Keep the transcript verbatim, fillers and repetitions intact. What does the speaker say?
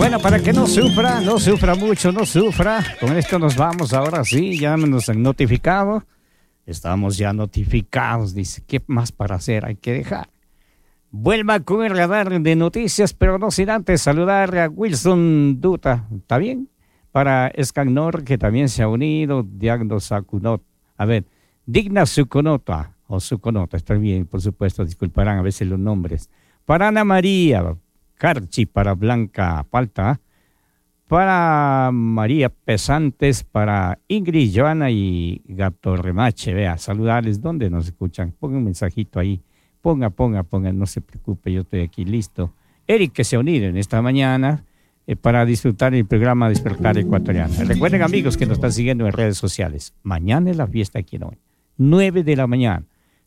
Bueno, para que no sufra, no sufra mucho, no sufra. Con esto nos vamos ahora sí, ya nos han notificado. Estamos ya notificados, dice, ¿qué más para hacer? Hay que dejar. Vuelva con el radar de noticias, pero no sin antes saludar a Wilson Duta, ¿está bien? Para Escanor, que también se ha unido, Diagno Sacunot. A ver, Digna Suconota, o Suconota, está bien, por supuesto, disculparán a veces los nombres. Para Ana María Carchi, para Blanca Palta, para María Pesantes, para Ingrid, Joana y Gato Remache. Vea, saludarles donde nos escuchan. Ponga un mensajito ahí. Ponga, ponga, ponga, no se preocupe, yo estoy aquí listo. Eric, que se ha unido en esta mañana eh, para disfrutar el programa Despertar Ecuatoriano. Recuerden, amigos, que nos están siguiendo en redes sociales. Mañana es la fiesta aquí en hoy, nueve de la mañana.